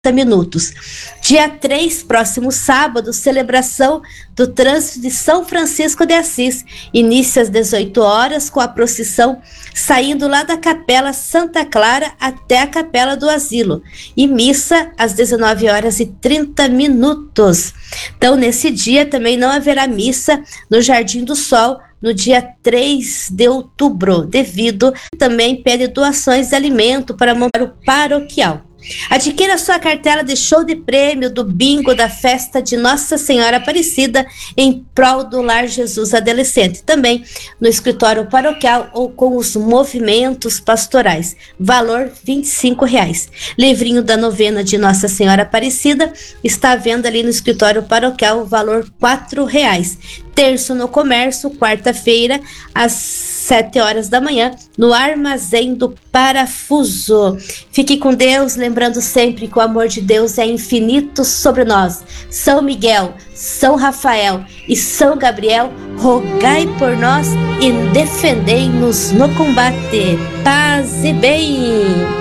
minutos. Dia 3, próximo sábado, celebração do trânsito de São Francisco de Assis. Inicia às 18 horas com a procissão saindo lá da Capela Santa Clara até a Capela do Asilo. E missa às 19 horas e 30 minutos. Então, nesse dia também não haverá missa no Jardim do Sol, no dia 3 de outubro, devido também pede doações de alimento para montar o paroquial. Adquira sua cartela de show de prêmio do bingo da festa de Nossa Senhora Aparecida em prol do Lar Jesus Adolescente, também no escritório paroquial ou com os movimentos pastorais, valor R$25. Livrinho da novena de Nossa Senhora Aparecida está à venda ali no escritório paroquial, valor R$4. Terço no comércio, quarta-feira, às 7 horas da manhã, no Armazém do Parafuso. Fique com Deus, lembrando sempre que o amor de Deus é infinito sobre nós. São Miguel, São Rafael e São Gabriel, rogai por nós e defendei-nos no combate. Paz e bem!